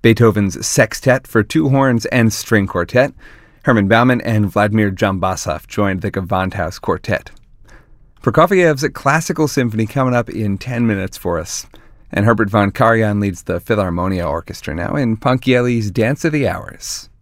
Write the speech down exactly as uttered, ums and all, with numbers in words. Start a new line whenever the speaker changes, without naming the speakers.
Beethoven's Sextet for two horns and string quartet. Herman Baumann and Vladimir Jambasov joined the Gewandhaus Quartet. Prokofiev's Classical Symphony coming up in ten minutes for us. And Herbert von Karajan leads the Philharmonia Orchestra now in Ponchielli's Dance of the Hours.